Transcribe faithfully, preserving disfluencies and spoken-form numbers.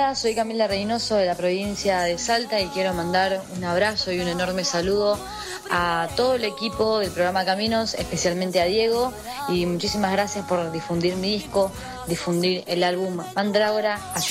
Hola, soy Camila Reynoso de la provincia de Salta y quiero mandar un abrazo y un enorme saludo a todo el equipo del programa Caminos, especialmente a Diego, y muchísimas gracias por difundir mi disco, difundir el álbum Mandrágora. Así